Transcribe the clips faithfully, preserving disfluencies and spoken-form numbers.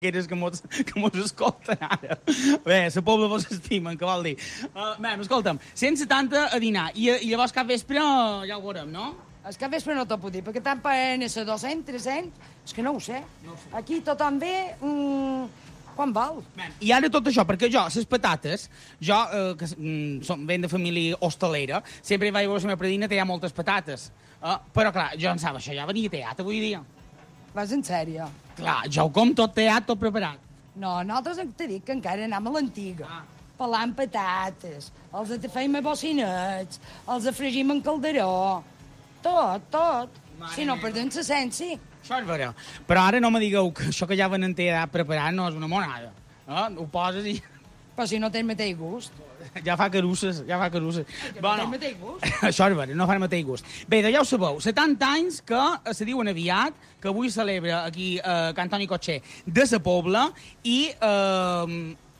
eres que mos, que mos escolten ara. Bé, la pobla vos estimen, que vol dir. Uh, bé, escolta'm, cent setanta a dinar, i, i llavors cap vespre ja ho veurem, no? És que vespre no t'ho puc dir, perquè tant paguen a dos-cents, tres-cents, és que no ho sé. No ho sé. Aquí tothom ve... Mm, quan val? Ben, i ara tot això, perquè jo, les patates, jo, eh, que mm, som, ven de família hostalera, sempre vaig a veure la meva predina, té moltes patates. Uh, però, clar, jo en sap, això ja venia teat avui dia. Vas en sèrio? Clar, jo ho com tot teat, tot preparat. No, nosaltres t'he dit que encara anem a l'antiga. Ah. Pelant patates, els de feim a bocinets, els de fregim en calderó. Tot, tot. Mare si no perdem l'essència. Això és vera. Però ara no me digueu que això que ja venen teat preparat no és una monada. Eh? Ho poses i... Però si no té el mateix gust. Ja fa carusses, ja fa carusses. Ja bueno, no té el mateix gust. Això és vera, no fa el mateix gust. Bé, ja ho sabeu, setanta anys que se diuen aviat, que avui celebra aquí eh, Can Toni Cotxer de sa Pobla i eh,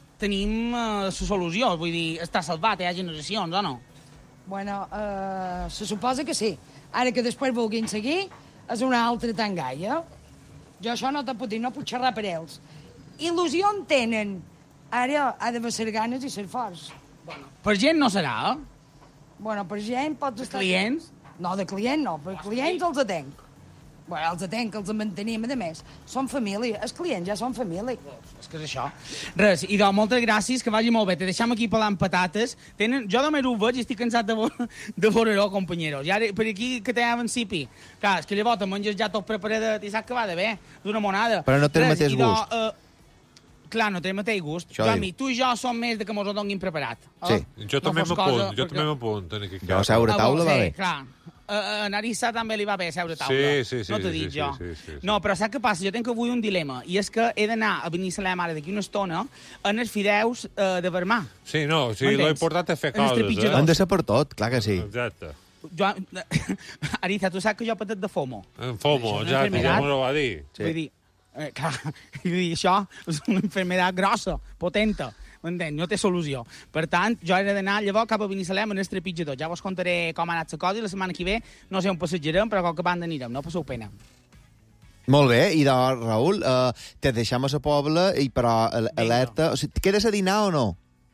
tenim eh, la solució, vull dir, està salvat, hi ha generacions, o no? Bueno, eh, se suposa que sí. Ara que després vulguin seguir, és una altra tangaia. Jo això no te puc dir, no puc xerrar per ells. Il·lusió en tenen. Ara ha de ser ganes i ser forts. Bueno, per gent no serà, eh? Bueno, per gent pots estar... Clients? No, de client no, per clients els atenc. Bueno, els atenc, els mantenim, a més. Són família, els clients ja són família. És que és això. Res, i doncs, moltes gràcies, que vagi molt bé. Te deixem aquí pelant patates. Tenen... Jo només ho veig i estic cansat de, vo... de veure-ho, companyeros. I ara, per aquí, que tenen cipi. Clar, és que llavors te menges ja tot preparadet i saps que va de bé, d'una monada. Però no té el mateix gust. Do, uh, Clar, no té el mateix gust. Jo, mi, tu i jo som més de que mos ho donin preparat. Sí. Oh? Jo també no m'apunt, jo perquè... també m'apunt. Jo a seure taula va bé. Sí, clar. A, a Narissa també li va bé seure taula. Sí, sí, sí. No t'ho dic sí, jo. Sí, sí, sí, sí. No, però saps què passa? Jo tenc avui un dilema, i és que he d'anar a Binissalem ara d'aquí una estona en els fideus eh, de vermà. Sí, no, sí, lo important és fer coses, eh? Han de ser per tot, clar que sí. Exacte. Jo, Ariza, tu saps que jo patet de FOMO. En FOMO, exacte, ja m'ho va dir. Sí. Vull dir, Eh, clar, vull dir, això és una enfermedad grossa, potenta, m'entens? No té solució. Per tant, jo he d'anar llavors cap a Binissalem en el trepitjador. Ja vos contaré com ha anat la cosa i la setmana que ve no sé on passejarem, però a qualque banda anirem, no passeu pena. Molt bé, i de Raül, eh, te deixem a la pobla, i però alerta... O sigui, quedes a dinar o no?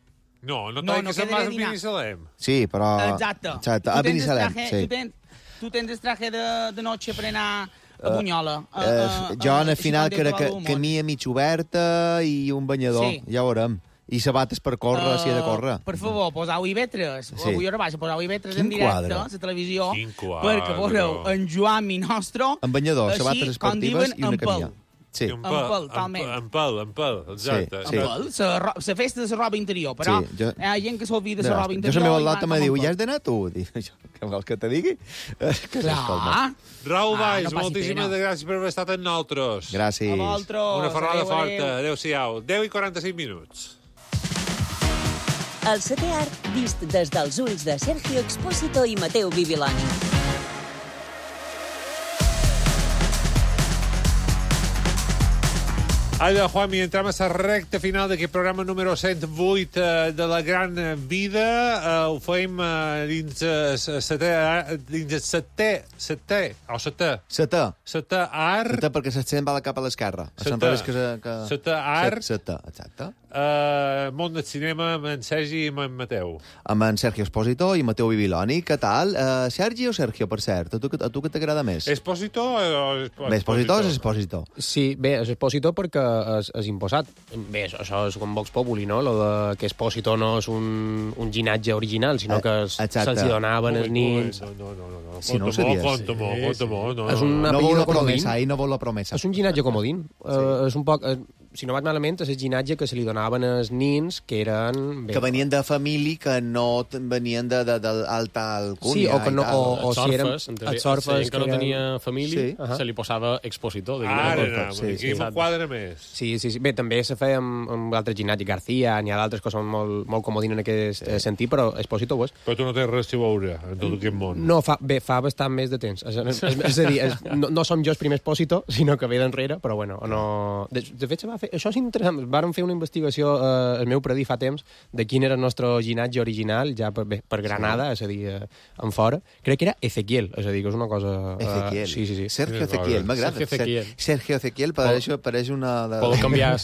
No, no t'ha no, no que se'n vas a Binissalem. Sí, però... Exacte. Exacte. A Binissalem, traje, sí. Tu tens, tu tens el traje de, de noche per anar... a Bunyola. Uh, uh, uh, jo, al final, que era que, camí a mig oberta i un banyador, sí. Ja ho veurem. I sabates per córrer, uh, si he de córrer. Per favor, posau I V tres. Sí. Avui hora baixa, posau I V tres Quin en directe, quadre. a la televisió, perquè veureu en Joan Minostro, en banyador, sabates esportives i una camilla. Sí. En pèl, en pèl, en pèl, exacte. Sí, en pèl, la festa de la roba interior, però sí, jo, hi ha gent que s'olvida de la roba interior. Jo la meva lota me diu, ja has d'anar tu? Què vols que te digui? Clar. Raül Valls, ah, no moltíssimes gràcies per haver estat amb nosaltres. Gràcies. A vosaltres. Una ferrada forta. Adéu-siau. deu i quaranta-cinc minuts. El setè art vist des dels ulls de Sergio Expósito i Mateu Bibiloni. Allà, Juanmi, entrem a la recta final d'aquest programa número cent vuit eh, de la gran vida. Eh, ho fem eh, dins el setè, dins el setè, setè, o setè? Setè. Setè art. Setè, perquè s'estén va cap a l'esquerra. Setè. Que, que... Setè art. Setè, exacte. Uh, món del cinema amb en Sergi i amb en Mateu. Amb en Sergio Expósito i Mateu Bibiloni. Què tal? Uh, Sergi o Sergio, per cert? A tu, a tu què t'agrada més? Expósito o Expósito? Bé, Expósito és Expósito. Sí, bé, és Expósito perquè és, és imposat. Bé, això és com Vox Populi, no? Lo de que Expósito no és un, un ginatge original, sinó que es, se'ls donaven els nins... No, no, no, no. Si no ho sabies. Conta-m'ho, conta-m'ho. No, és un no vol la comodín. promesa, no vol la promesa. És un ginatge comodín. Sí. Uh, és un poc... Uh, si no vaig malament, és el ginatge que se li donaven als nins que eren... Bé, que venien de família que no venien de, de, d'alta alcúnia. Sí, o que no... O, o si eren... Els orfes, que no tenia família, sí. uh -huh. se li posava expositor. Ara, no, sí, aquí sí, m'ho quadra més. Sí, sí, sí. Bé, també se feia amb, amb altres ginatges, García, n'hi ha d'altres que són molt, molt comodins en aquest sí. sentit, però Expósito ho és. Però tu no tens res a veure en tot aquest món. No, fa, bé, fa bastant més de temps. És, és, és, és a dir, és, no, no som jo el primer Expósito, sinó que ve d'enrere, però bueno, no... De, de fet, se va fer... Això és interessant. Vàrem fer una investigació, eh, el meu predí fa temps, de quin era el nostre ginatge original, ja per, bé, per Granada, sí. és a dir, eh, en fora. Crec que era Ezequiel, és a dir, que és una cosa... Ezequiel. Uh, sí, sí, sí. Sergio Ezequiel, m'agrada. Sergio Ezequiel. Sergio Ezequiel pareix, pareix una... De... Podeu canviar